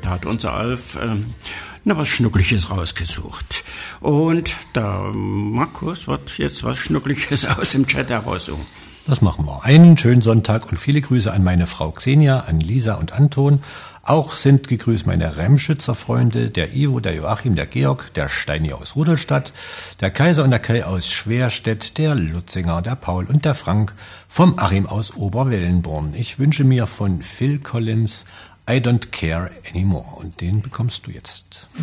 Da hat unser Alf was Schnuckliches rausgesucht. Und der Markus wird jetzt was Schnuckliches aus dem Chat heraussuchen. Das machen wir. Einen schönen Sonntag und viele Grüße an meine Frau Xenia, an Lisa und Anton. Auch sind gegrüßt meine Remschützer-Freunde, der Ivo, der Joachim, der Georg, der Steini aus Rudolstadt, der Kaiser und der Kai aus Schwerstedt, der Lutzinger, der Paul und der Frank vom Achim aus Oberwellenborn. Ich wünsche mir von Phil Collins I Don't Care Anymore und den bekommst du jetzt.